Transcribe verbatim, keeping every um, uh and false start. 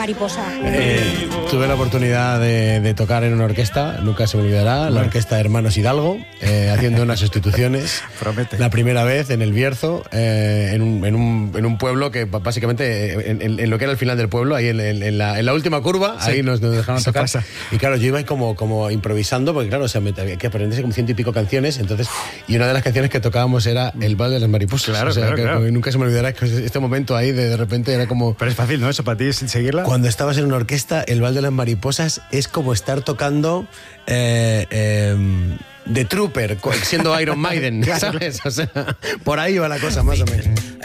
mariposa? Eh, tuve la oportunidad de, de tocar en una orquesta, nunca se me olvidará, la orquesta de Hermanos Hidalgo, eh, haciendo unas sustituciones. Promete. La primera vez en el Bierzo, eh, en, un, en, un, en un pueblo que básicamente, en, en, en lo que era el final del pueblo, ahí en, en, en, la, en la última curva, sí, ahí nos, nos dejaron eso tocar. Pasa. Y claro, yo iba como, como improvisando, porque claro, o sea, me, había que aprenderse como ciento y pico canciones, entonces, y una de las canciones que tocábamos era El Vals de las Mariposas. Claro, o sea, claro, que, claro. Nunca se me olvidará que este momento ahí de, de repente era como... Pero es fácil, ¿no? Eso para ti es seguirla. Cuando estabas en una orquesta, El Vals de las Mariposas es como estar tocando eh, eh, The Trooper, siendo Iron Maiden, ¿sabes? O sea, por ahí va la cosa, más o menos.